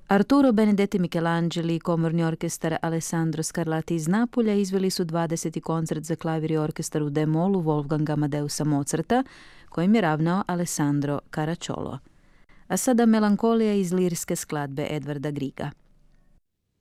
Arturo Benedetti Michelangeli i komorni orkestar Alessandro Scarlatti iz Napulja izveli su 20. koncert za klavir i orkestar u D-molu Wolfganga Amadeusa Mozarta, kojim je ravnao Alessandro Caracciolo. A sada melankolija iz lirske skladbe Edvarda Griega.